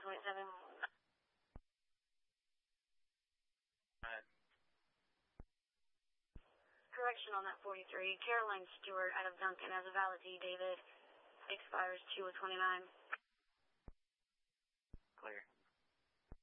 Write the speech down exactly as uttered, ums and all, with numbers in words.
point seven. Uh, Correction on that forty-three. Caroline Stewart out of Duncan as a valetee, David. Expires two of twenty-nine.